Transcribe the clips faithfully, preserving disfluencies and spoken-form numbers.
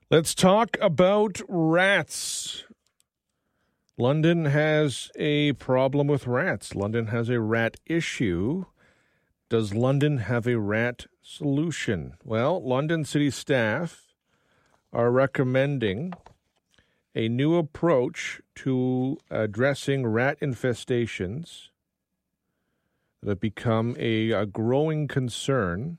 Let's talk about rats. London has a problem with rats. London has a rat issue. Does London have a rat solution? Well, London city staff are recommending a new approach to addressing rat infestations that have become a, a growing concern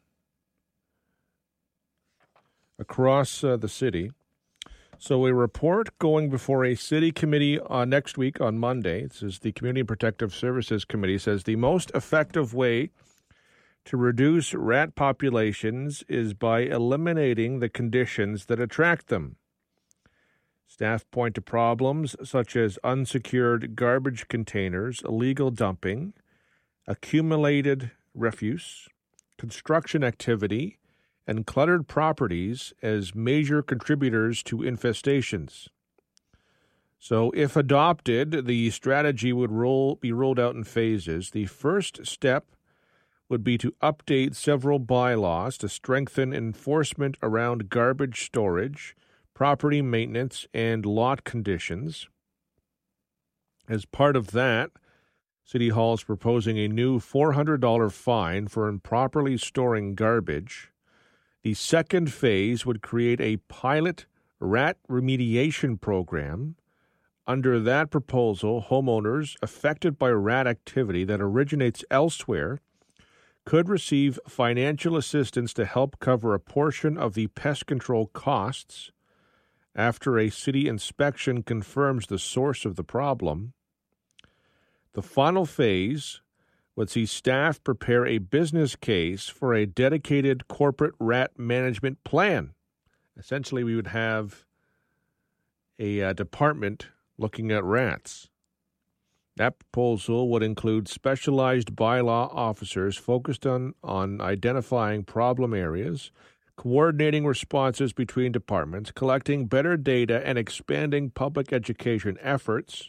across uh, the city. So a report going before a city committee uh, next week on Monday, this is the Community Protective Services Committee, says the most effective way to reduce rat populations is by eliminating the conditions that attract them. Staff point to problems such as unsecured garbage containers, illegal dumping, accumulated refuse, construction activity, and cluttered properties as major contributors to infestations. So if adopted, the strategy would roll, be rolled out in phases. The first step would be to update several bylaws to strengthen enforcement around garbage storage, property maintenance, and lot conditions. As part of that, City Hall is proposing a new four hundred dollars fine for improperly storing garbage. The second phase would create a pilot rat remediation program. Under that proposal, homeowners affected by rat activity that originates elsewhere could receive financial assistance to help cover a portion of the pest control costs after a city inspection confirms the source of the problem. The final phase would see staff prepare a business case for a dedicated corporate rat management plan. Essentially, we would have a uh, department looking at rats. That proposal would include specialized bylaw officers focused on, on identifying problem areas, coordinating responses between departments, collecting better data, and expanding public education efforts.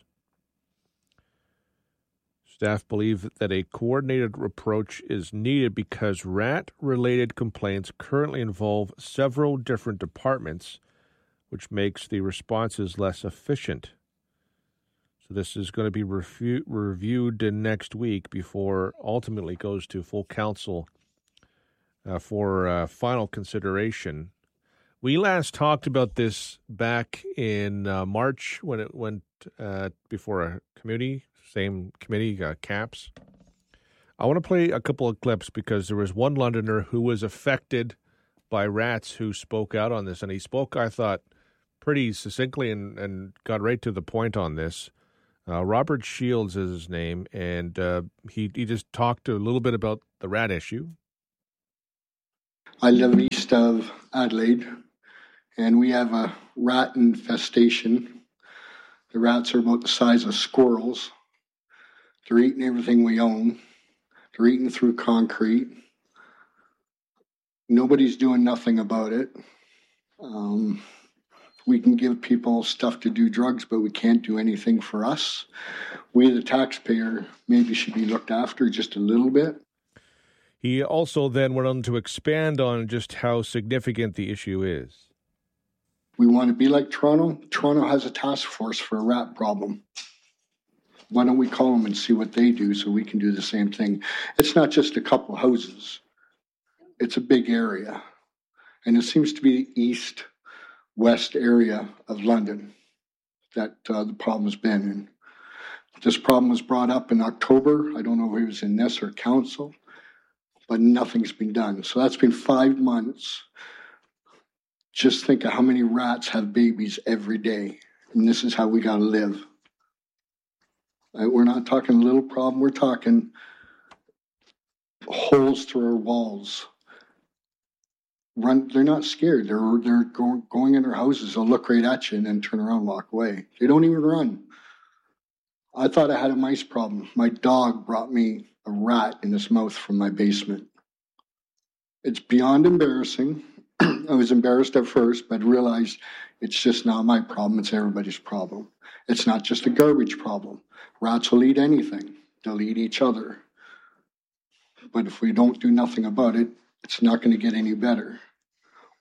Staff believe that a coordinated approach is needed because rat-related complaints currently involve several different departments, which makes the responses less efficient. So this is going to be refu- reviewed next week before ultimately goes to full council uh, for uh, final consideration. We last talked about this back in uh, March when it went uh, before a committee. Same committee, uh, CAPS. I want to play a couple of clips because there was one Londoner who was affected by rats who spoke out on this. And he spoke, I thought, pretty succinctly and, and got right to the point on this. Uh, Robert Shields is his name, and uh, he, he just talked a little bit about the rat issue. I live east of Adelaide, and we have a rat infestation. The rats are about the size of squirrels. They're eating everything we own. They're eating through concrete. Nobody's doing nothing about it. Um, we can give people stuff to do drugs, but we can't do anything for us. We, the taxpayer, maybe should be looked after just a little bit. He also then went on to expand on just how significant the issue is. We want to be like Toronto. Toronto has a task force for a rat problem. Why don't we call them and see what they do so we can do the same thing? It's not just a couple houses. It's a big area. And it seems to be the east-west area of London that uh, the problem's been in. This problem was brought up in October. I don't know if it was in Ness or council, but nothing's been done. So that's been five months. Just think of how many rats have babies every day. And this is how we got to live. We're not talking a little problem. We're talking holes through our walls. Run. They're not scared. They're they're going, going in their houses. They'll look right at you and then turn around and walk away. They don't even run. I thought I had a mice problem. My dog brought me a rat in his mouth from my basement. It's beyond embarrassing. I was embarrassed at first, but realized it's just not my problem. It's everybody's problem. It's not just a garbage problem. Rats will eat anything. They'll eat each other. But if we don't do nothing about it, it's not going to get any better.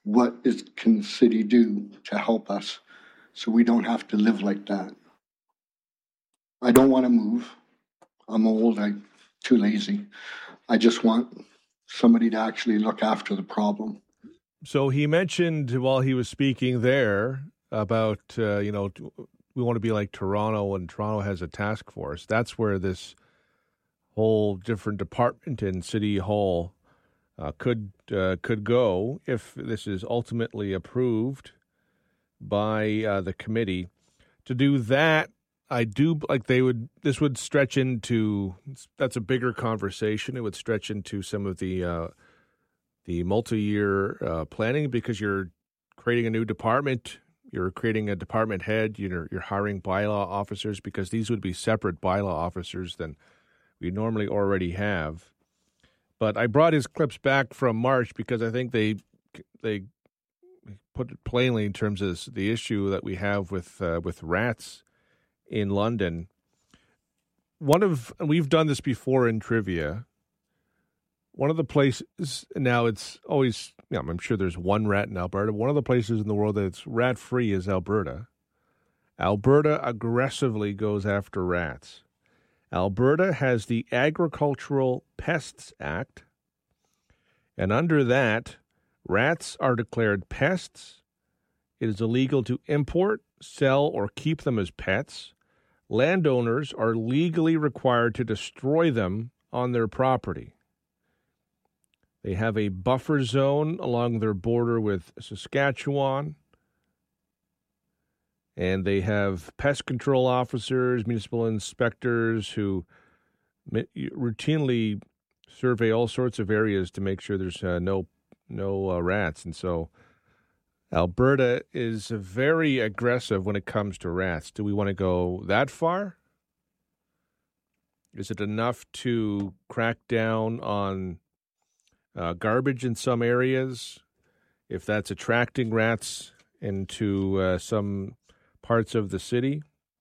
what is, can the city do to help us so we don't have to live like that? I don't want to move. I'm old. I'm too lazy. I just want somebody to actually look after the problem. So he mentioned while he was speaking there about, uh, you know, we want to be like Toronto, and Toronto has a task force. That's where this whole different department in City Hall uh, could uh, could go if this is ultimately approved by uh, the committee. To do that, I do like they would. This would stretch into that's a bigger conversation. It would stretch into some of the uh, the multi-year uh, planning, because you're creating a new department. You're creating a department head. You're you're hiring bylaw officers, because these would be separate bylaw officers than we normally already have. But I brought his clips back from March because I think they they put it plainly in terms of the issue that we have with uh, with rats in London. One of we've done this before in trivia. One of the places now it's always, you know, I'm sure there's one rat in Alberta. One of the places in the world that's rat free is Alberta. Alberta aggressively goes after rats. Alberta has the Agricultural Pests Act, and under that, rats are declared pests. It is illegal to import, sell, or keep them as pets. Landowners are legally required to destroy them on their property. They have a buffer zone along their border with Saskatchewan, and they have pest control officers, municipal inspectors who routinely survey all sorts of areas to make sure there's uh, no no uh, rats. And so Alberta is very aggressive when it comes to rats. Do we want to go that far? Is it enough to crack down on uh, garbage in some areas, if that's attracting rats into uh, some parts of the city?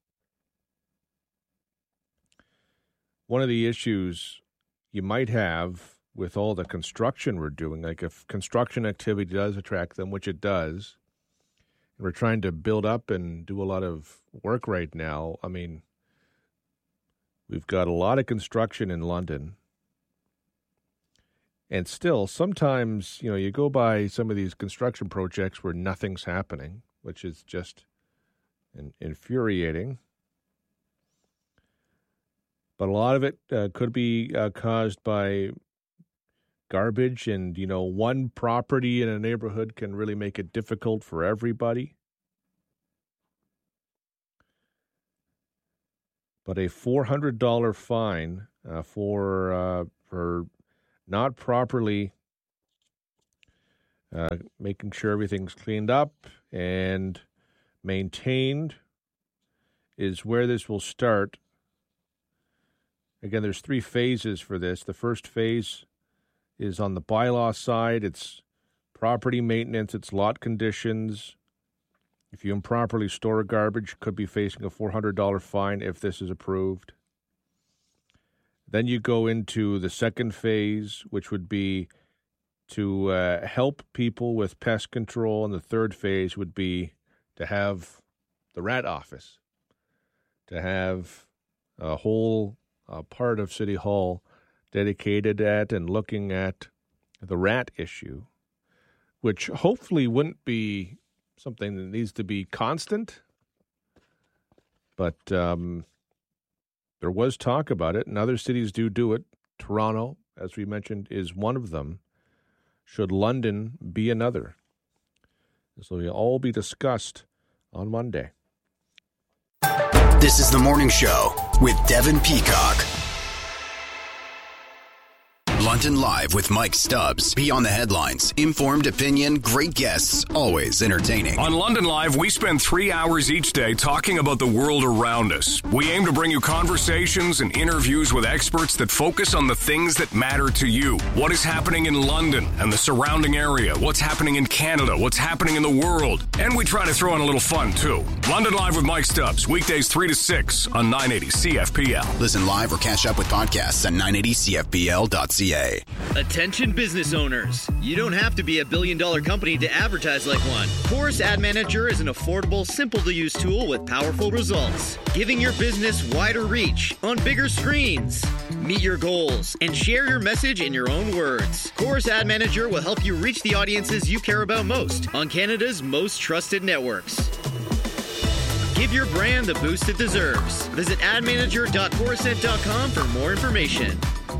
One of the issues you might have with all the construction we're doing, like if construction activity does attract them, which it does, and we're trying to build up and do a lot of work right now. I mean, we've got a lot of construction in London. And still, sometimes, you know, you go by some of these construction projects where nothing's happening, which is just infuriating. But a lot of it uh, could be uh, caused by garbage, and, you know, one property in a neighborhood can really make it difficult for everybody. But a four hundred dollars fine uh, for uh, for not properly uh, making sure everything's cleaned up and maintained is where this will start. Again, there's three phases for this. The first phase is on the bylaw side. It's property maintenance, it's lot conditions. If you improperly store garbage, you could be facing a four hundred dollars fine if this is approved. Then you go into the second phase, which would be to uh, help people with pest control. And the third phase would be to have the rat office, to have a whole uh, part of City Hall dedicated at and looking at the rat issue, which hopefully wouldn't be something that needs to be constant. But um, there was talk about it, and other cities do do it. Toronto, as we mentioned, is one of them. Should London be another? This will all be discussed on Monday. This is The Morning Show with Devin Peacock. London Live with Mike Stubbs. Beyond the headlines, informed opinion, great guests, always entertaining. On London Live, we spend three hours each day talking about the world around us. We aim to bring you conversations and interviews with experts that focus on the things that matter to you. What is happening in London and the surrounding area? What's happening in Canada? What's happening in the world? And we try to throw in a little fun, too. London Live with Mike Stubbs, weekdays three to six on nine eighty C F P L. Listen live or catch up with podcasts at nine eighty C F P L dot C A. C A. Attention business owners. You don't have to be a billion dollar company to advertise like one. Chorus Ad Manager is an affordable, simple to use tool with powerful results, giving your business wider reach on bigger screens. Meet your goals and share your message in your own words. Chorus Ad Manager will help you reach the audiences you care about most on Canada's most trusted networks. Give your brand the boost it deserves. Visit ad manager dot corusent dot com for more information.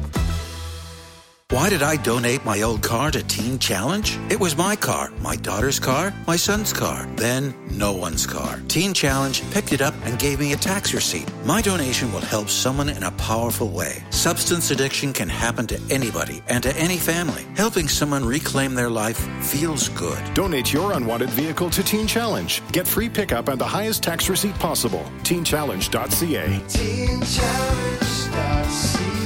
Why did I donate my old car to Teen Challenge? It was my car, my daughter's car, my son's car, then no one's car. Teen Challenge picked it up and gave me a tax receipt. My donation will help someone in a powerful way. Substance addiction can happen to anybody and to any family. Helping someone reclaim their life feels good. Donate your unwanted vehicle to Teen Challenge. Get free pickup and the highest tax receipt possible. teen challenge dot c a. teen challenge dot c a.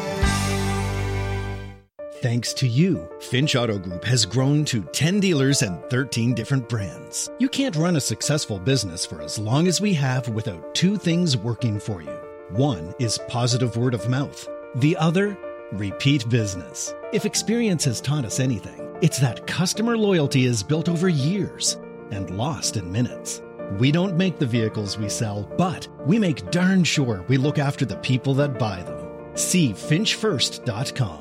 Thanks to you, Finch Auto Group has grown to ten dealers and thirteen different brands. You can't run a successful business for as long as we have without two things working for you. One is positive word of mouth. The other, repeat business. If experience has taught us anything, it's that customer loyalty is built over years and lost in minutes. We don't make the vehicles we sell, but we make darn sure we look after the people that buy them. See finch first dot com.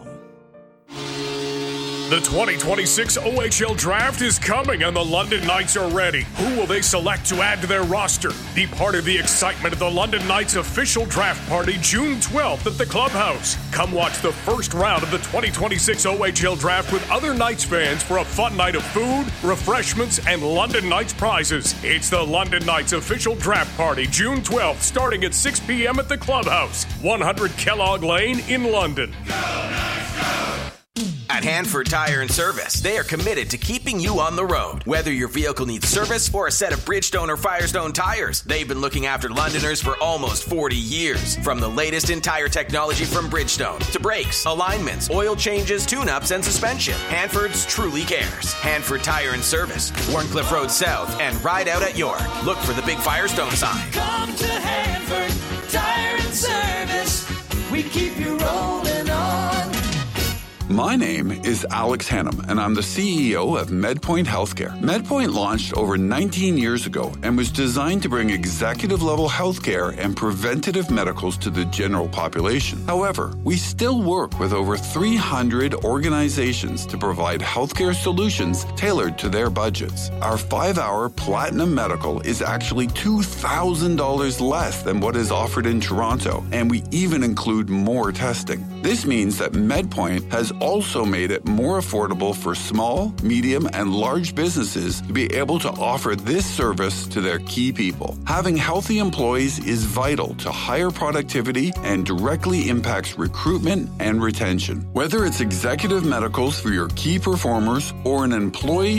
The twenty twenty-six O H L Draft is coming and the London Knights are ready. Who will they select to add to their roster? Be part of the excitement of the London Knights official draft party June twelfth at the Clubhouse. Come watch the first round of the twenty twenty-six O H L Draft with other Knights fans for a fun night of food, refreshments, and London Knights prizes. It's the London Knights official draft party June twelfth starting at six p.m. at the Clubhouse, one hundred Kellogg Lane in London. Go Knights, go! At Hanford Tire and Service, they are committed to keeping you on the road. Whether your vehicle needs service or a set of Bridgestone or Firestone tires, they've been looking after Londoners for almost forty years. From the latest in tire technology from Bridgestone to brakes, alignments, oil changes, tune-ups, and suspension, Hanford's truly cares. Hanford Tire and Service, Warncliffe Road South, and Ride Out at York. Look for the big Firestone sign. Come to Hanford Tire and Service. We keep you rolling on. My name is Alex Hannum, and I'm the C E O of MedPoint Healthcare. MedPoint launched over nineteen years ago and was designed to bring executive-level healthcare and preventative medicals to the general population. However, we still work with over three hundred organizations to provide healthcare solutions tailored to their budgets. Our five-hour Platinum Medical is actually two thousand dollars less than what is offered in Toronto, and we even include more testing. This means that MedPoint has also made it more affordable for small, medium, and large businesses to be able to offer this service to their key people. Having healthy employees is vital to higher productivity and directly impacts recruitment and retention. Whether it's executive medicals for your key performers or an employee